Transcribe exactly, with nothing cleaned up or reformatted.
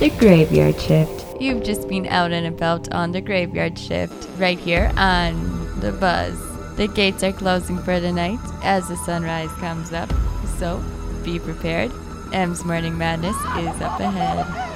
The Graveyard Shift. You've just been out and about on the Graveyard Shift, right here on The Buzz. The gates are closing for the night as the sunrise comes up, so be prepared. M's Morning Madness is up ahead.